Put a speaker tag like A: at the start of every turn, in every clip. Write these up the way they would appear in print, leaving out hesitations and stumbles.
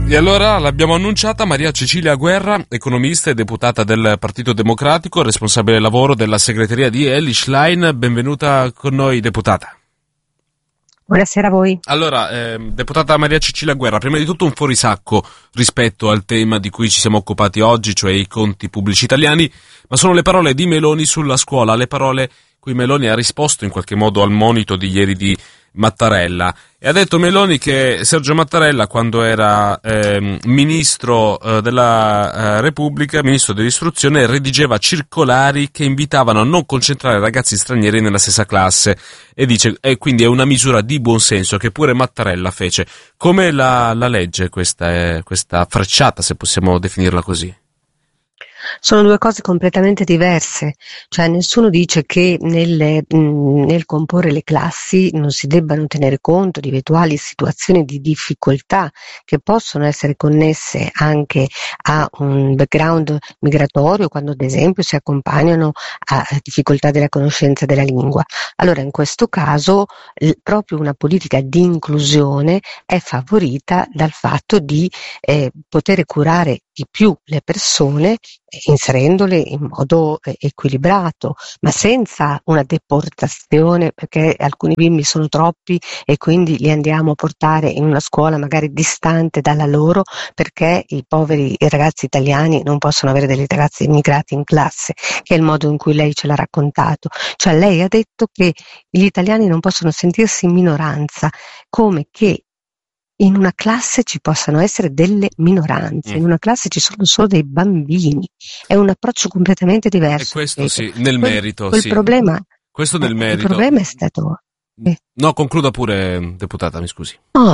A: E allora l'abbiamo annunciata Maria Cecilia Guerra, economista e deputata del Partito Democratico, responsabile lavoro della segreteria di Elly Schlein. Benvenuta con noi, deputata.
B: Buonasera a voi.
A: Allora, deputata Maria Cecilia Guerra, prima di tutto un fuorisacco rispetto al tema di cui ci siamo occupati oggi, cioè i conti pubblici italiani, ma sono le parole di Meloni sulla scuola, le parole cui Meloni ha risposto in qualche modo al monito di ieri di Mattarella. E ha detto Meloni che Sergio Mattarella, quando era ministro della Repubblica, ministro dell'istruzione, redigeva circolari che invitavano a non concentrare ragazzi stranieri nella stessa classe, e dice quindi è una misura di buonsenso che pure Mattarella fece. Come la legge questa frecciata, se possiamo definirla così?
B: Sono due cose completamente diverse, cioè nessuno dice che nel comporre le classi non si debbano tenere conto di eventuali situazioni di difficoltà che possono essere connesse anche a un background migratorio, quando ad esempio si accompagnano a difficoltà della conoscenza della lingua. Allora in questo caso proprio una politica di inclusione è favorita dal fatto di poter curare di più le persone, inserendole in modo equilibrato, ma senza una deportazione, perché alcuni bimbi sono troppi e quindi li andiamo a portare in una scuola magari distante dalla loro, perché i ragazzi italiani non possono avere dei ragazzi immigrati in classe, che è il modo in cui lei ce l'ha raccontato. Cioè lei ha detto che gli italiani non possono sentirsi in minoranza, come che in una classe ci possano essere delle minoranze, in una classe ci sono solo dei bambini, è un approccio completamente diverso.
A: E questo sì, nel merito, sì. Questo nel merito.
B: Il problema è stato...
A: No, concluda pure, deputata, mi scusi.
B: No,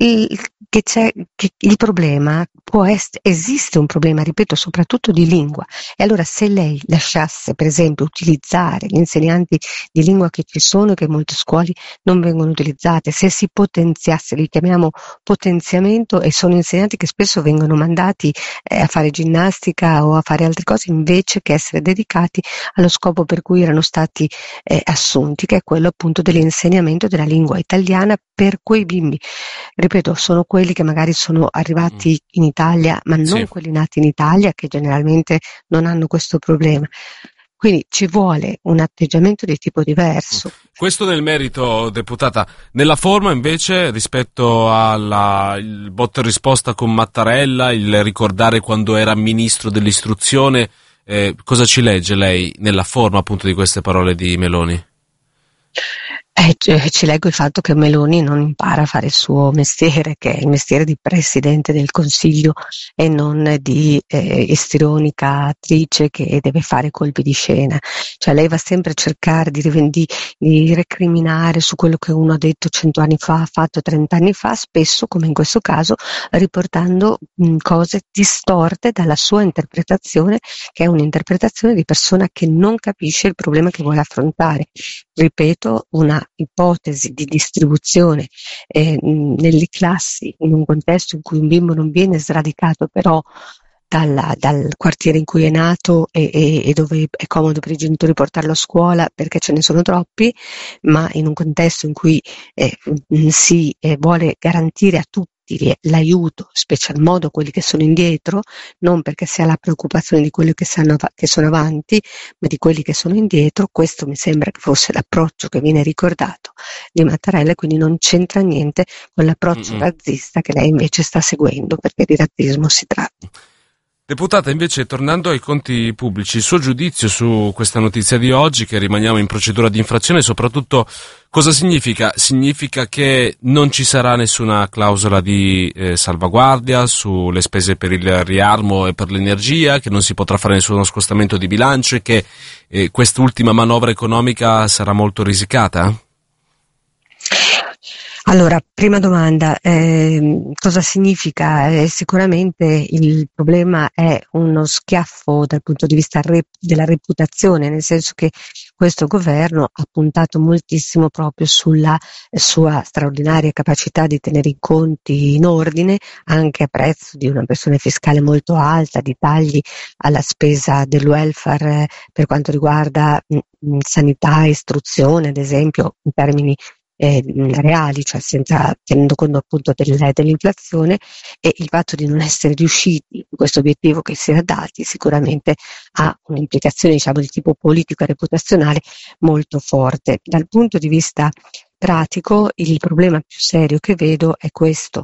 B: il problema esiste un problema, ripeto, soprattutto di lingua. E allora se lei lasciasse, per esempio, utilizzare gli insegnanti di lingua che ci sono, che in molte scuole non vengono utilizzate, se si potenziasse, li chiamiamo potenziamento, e sono insegnanti che spesso vengono mandati a fare ginnastica o a fare altre cose invece che essere dedicati allo scopo per cui erano stati assunti, che è quello appunto dell'insegnamento della lingua italiana per quei bimbi. Ripeto, sono quelli che magari sono arrivati in Italia, ma non quelli nati in Italia, che generalmente non hanno questo problema. Quindi ci vuole un atteggiamento di tipo diverso.
A: Questo nel merito, deputata. Nella forma invece, rispetto il botta e risposta con Mattarella, il ricordare quando era ministro dell'istruzione, cosa ci legge lei nella forma appunto di queste parole di Meloni?
B: Ci leggo il fatto che Meloni non impara a fare il suo mestiere, che è il mestiere di Presidente del Consiglio e non di istrionica attrice che deve fare colpi di scena. Cioè lei va sempre a cercare di recriminare su quello che uno ha detto 100 anni fa, ha fatto 30 anni fa, spesso, come in questo caso, riportando cose distorte dalla sua interpretazione, che è un'interpretazione di persona che non capisce il problema che vuole affrontare. Ripeto, una ipotesi di distribuzione nelle classi in un contesto in cui un bimbo non viene sradicato però dal quartiere in cui è nato e dove è comodo per i genitori portarlo a scuola perché ce ne sono troppi, ma in un contesto in cui si vuole garantire a tutti l'aiuto, special modo quelli che sono indietro, non perché sia la preoccupazione di quelli che sono avanti, ma di quelli che sono indietro. Questo mi sembra che fosse l'approccio che viene ricordato di Mattarella, quindi non c'entra niente con l'approccio razzista che lei invece sta seguendo, perché di razzismo si tratta.
A: Deputata, invece, tornando ai conti pubblici, il suo giudizio su questa notizia di oggi, che rimaniamo in procedura di infrazione, soprattutto cosa significa? Significa che non ci sarà nessuna clausola di salvaguardia sulle spese per il riarmo e per l'energia, che non si potrà fare nessuno scostamento di bilancio e che quest'ultima manovra economica sarà molto risicata?
B: Allora, prima domanda, cosa significa? Sicuramente il problema è uno schiaffo dal punto di vista della reputazione, nel senso che questo governo ha puntato moltissimo proprio sulla sua straordinaria capacità di tenere i conti in ordine, anche a prezzo di una pressione fiscale molto alta, di tagli alla spesa del welfare per quanto riguarda sanità e istruzione, ad esempio, in termini reali, cioè senza tenendo conto appunto dell'inflazione, e il fatto di non essere riusciti in questo obiettivo che si era dati sicuramente ha un'implicazione, diciamo, di tipo politico e reputazionale molto forte. Dal punto di vista pratico, il problema più serio che vedo è questo.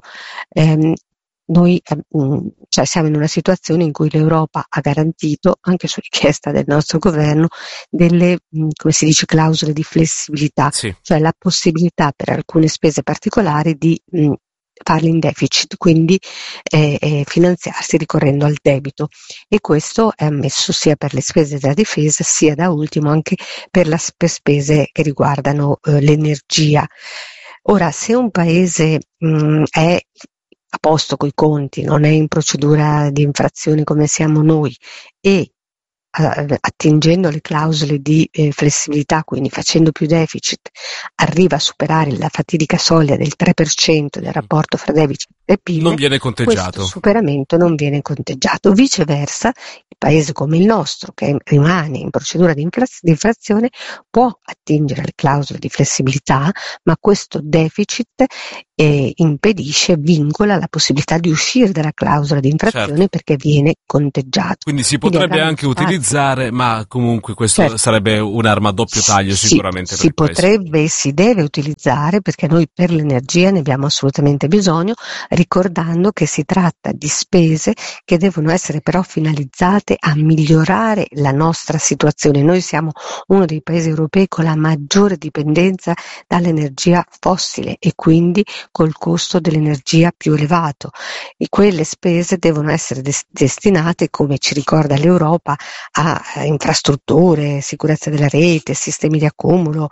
B: Noi cioè siamo in una situazione in cui l'Europa ha garantito, anche su richiesta del nostro governo, delle, come si dice, clausole di flessibilità,
A: Sì.
B: cioè la possibilità per alcune spese particolari di farle in deficit, quindi finanziarsi ricorrendo al debito, e questo è ammesso sia per le spese della difesa sia da ultimo anche per spese che riguardano l'energia. Ora, se un paese è a posto coi conti, non è in procedura di infrazione come siamo noi, e attingendo le clausole di flessibilità, quindi facendo più deficit, arriva a superare la fatidica soglia del 3% del rapporto fra deficit e PIL,
A: non viene conteggiato.
B: Questo superamento non viene conteggiato. Viceversa, il paese come il nostro, che rimane in procedura di infrazione, può attingere le clausole di flessibilità, ma questo deficit impedisce, vincola la possibilità di uscire dalla clausola di infrazione, certo, perché viene conteggiato.
A: Quindi si potrebbe anche utilizzare, ma comunque questo, certo, sarebbe un'arma a doppio taglio sicuramente.
B: Si potrebbe e si deve utilizzare, perché noi per l'energia ne abbiamo assolutamente bisogno, ricordando che si tratta di spese che devono essere però finalizzate a migliorare la nostra situazione. Noi siamo uno dei paesi europei con la maggiore dipendenza dall'energia fossile e quindi col costo dell'energia più elevato, e quelle spese devono essere destinate, come ci ricorda l'Europa, a infrastrutture, sicurezza della rete, sistemi di accumulo,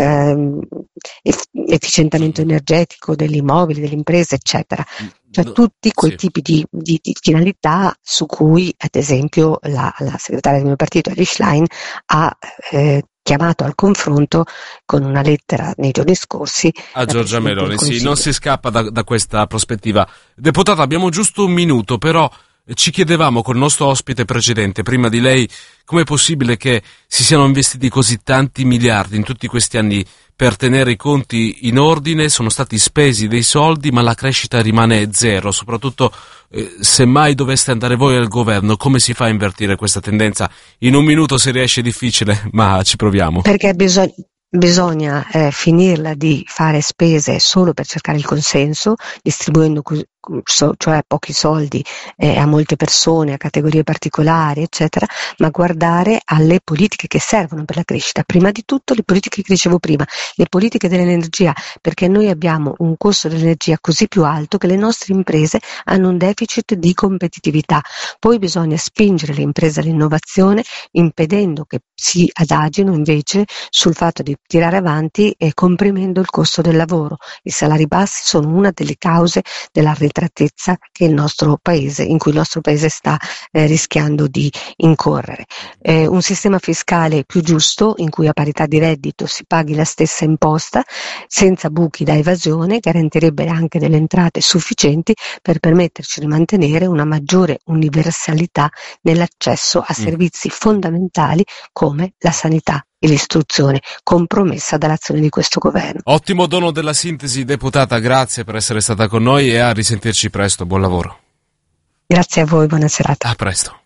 B: efficientamento energetico degli immobili, delle imprese, eccetera. Cioè tutti quei tipi di finalità su cui, ad esempio, la segretaria del mio partito, Elly Schlein, ha chiamato al confronto con una lettera nei giorni scorsi
A: a Giorgia Meloni. Sì, non si scappa da questa prospettiva. Deputata, abbiamo giusto un minuto, però ci chiedevamo col nostro ospite precedente, prima di lei, com'è possibile che si siano investiti così tanti miliardi in tutti questi anni per tenere i conti in ordine, sono stati spesi dei soldi, ma la crescita rimane zero. Soprattutto se mai doveste andare voi al governo, come si fa a invertire questa tendenza? In un minuto si riesce, difficile, ma ci proviamo.
B: Perché bisogna finirla di fare spese solo per cercare il consenso, distribuendo cioè pochi soldi a molte persone, a categorie particolari, eccetera, ma guardare alle politiche che servono per la crescita. Prima di tutto le politiche che dicevo prima, le politiche dell'energia, perché noi abbiamo un costo dell'energia così più alto che le nostre imprese hanno un deficit di competitività. Poi bisogna spingere le imprese all'innovazione, impedendo che si adagino invece sul fatto di tirare avanti e comprimendo il costo del lavoro. I salari bassi sono una delle cause dell'arretratezza che in cui il nostro paese sta rischiando di incorrere. Un sistema fiscale più giusto, in cui a parità di reddito si paghi la stessa imposta, senza buchi da evasione, garantirebbe anche delle entrate sufficienti per permetterci di mantenere una maggiore universalità nell'accesso a servizi fondamentali come la sanità e l'istruzione, compromessa dall'azione di questo governo.
A: Ottimo dono della sintesi, deputata, grazie per essere stata con noi e a risentirci presto, buon lavoro.
B: Grazie a voi, buona serata.
A: A presto.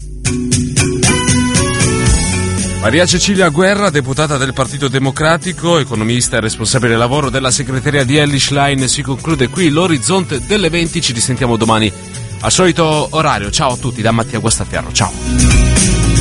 A: Maria Cecilia Guerra, deputata del Partito Democratico, economista e responsabile lavoro della segreteria di Elly Schlein. Si conclude qui l'orizzonte delle 20, ci risentiamo domani al solito orario. Ciao a tutti da Mattia Guastaferro, ciao.